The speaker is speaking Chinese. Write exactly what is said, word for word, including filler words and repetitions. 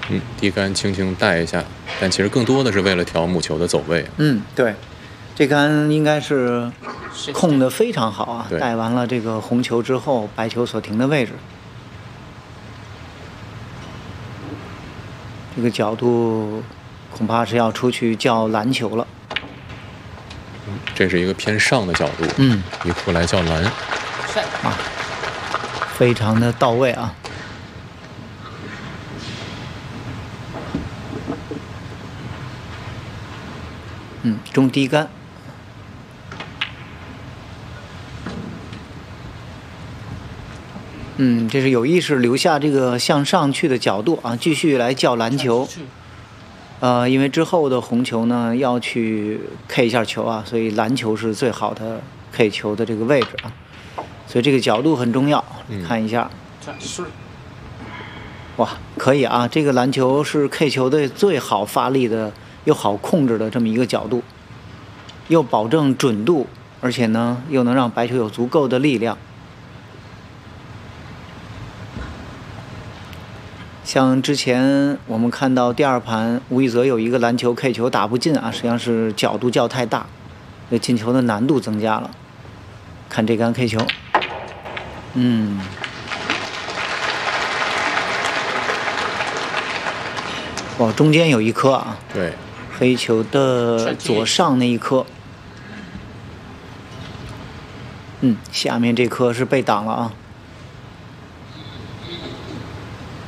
嗯，低杆轻轻带一下，但其实更多的是为了调母球的走位。 嗯，对，这杆应该是控得非常好啊，带完了这个红球之后，白球所停的位置。这个角度恐怕是要出去叫蓝球了。 嗯，这是一个偏上的角度， 嗯， 一库来叫蓝， 啊，非常的到位啊。嗯，中低杆。嗯，这是有意识留下这个向上去的角度啊，继续来叫蓝球。呃，因为之后的红球呢要去 K 一下球啊，所以蓝球是最好的 K 球的这个位置啊，所以这个角度很重要。 嗯、 看一下，哇，可以啊，这个蓝球是 K 球的最好发力的又好控制的这么一个角度，又保证准度，而且呢又能让白球有足够的力量。像之前我们看到第二盘吴亦泽有一个蓝球 K 球打不进啊，实际上是角度较太大，这进球的难度增加了。看这杆 K 球，嗯，哇，中间有一颗啊， 对， 飞球的左上那一颗，嗯，下面这颗是被挡了啊。